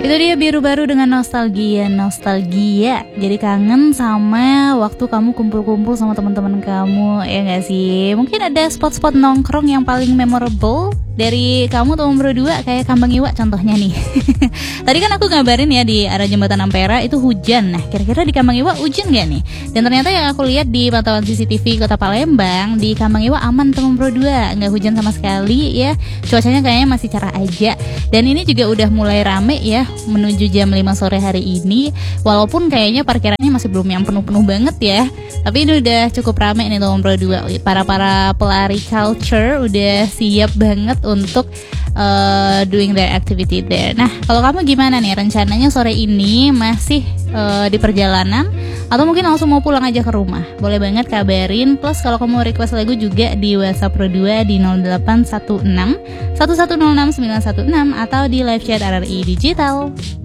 Itu dia Biru Baru dengan nostalgia. Jadi kangen sama waktu kamu kumpul-kumpul sama teman-teman kamu, ya nggak sih? Mungkin ada spot-spot nongkrong yang paling memorable dari kamu teman berdua, kayak Kambang Iwa contohnya nih. Tadi kan aku ngabarin ya di arah Jembatan Ampera itu hujan. Nah, kira-kira di Kambang Iwa hujan nggak nih? Dan ternyata yang aku lihat di pantauan CCTV Kota Palembang, di Kambang Iwa aman teman berdua, nggak hujan sama sekali ya. Cuacanya kayaknya masih cerah aja. Dan ini juga udah mulai rame ya menuju jam 5 sore hari ini. Walaupun kayaknya parkirannya masih belum yang penuh-penuh banget ya. Tapi ini udah cukup rame nih teman berdua. Para pelari culture udah siap banget untuk doing their activity there. Nah, kalau kamu gimana nih rencananya sore ini? Masih di perjalanan atau mungkin langsung mau pulang aja ke rumah? Boleh banget kabarin. Plus kalau kamu request lagu juga di WhatsApp Pro 2 di 0816 1106 916 atau di live chat RRI Digital.